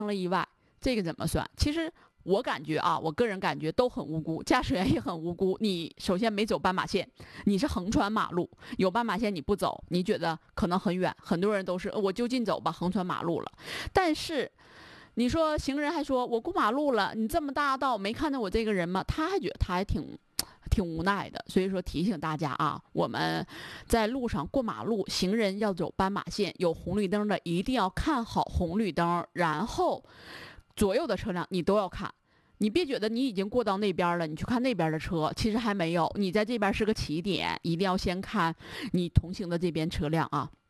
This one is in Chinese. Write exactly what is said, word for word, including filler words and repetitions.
了意外，这个怎么算？其实我感觉啊，我个人感觉都很无辜，驾驶员也很无辜。你首先没走斑马线，你是横穿马路，有斑马线你不走，你觉得可能很远，很多人都是呃我就近走吧，横穿马路了。但是你说行人还说我过马路了，你这么大道没看到我这个人吗？他还觉得他还挺。挺无奈的，所以说提醒大家啊，我们在路上过马路，行人要走斑马线，有红绿灯的一定要看好红绿灯，然后左右的车辆你都要看。你别觉得你已经过到那边了，你去看那边的车，其实还没有，你在这边是个起点，一定要先看你同行的这边车辆啊。